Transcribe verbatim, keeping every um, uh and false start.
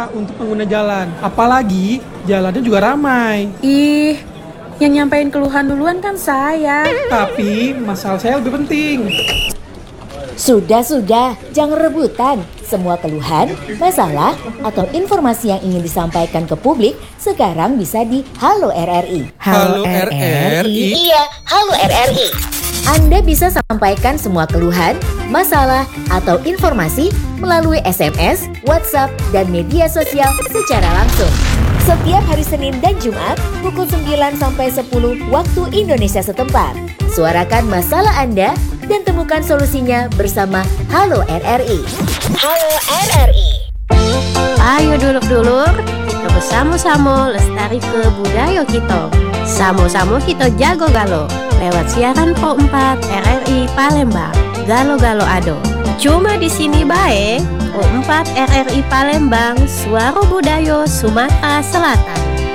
bahaya untuk pengguna jalan. Apalagi jalannya juga ramai. Ih, yang nyampein keluhan duluan kan saya. Tapi masalah saya lebih penting. Sudah-sudah, jangan rebutan. Semua keluhan, masalah, atau informasi yang ingin disampaikan ke publik sekarang bisa di Halo R R I. Halo R R I. Iya, Halo R R I. Anda bisa sampaikan semua keluhan, masalah, atau informasi melalui S M S, WhatsApp, dan media sosial secara langsung. Setiap hari Senin dan Jumat pukul sembilan sampai sepuluh waktu Indonesia setempat. Suarakan masalah Anda dan temukan solusinya bersama Halo R R I. Halo R R I. Ayo dulur-dulur, kita bersama-sama lestari ke budaya kita. Samo-samo kita jago galo lewat siaran Pro empat R R I Palembang. Galo-galo ado. Cuma di sini bae Pro empat R R I Palembang, suara budaya Sumatera Selatan.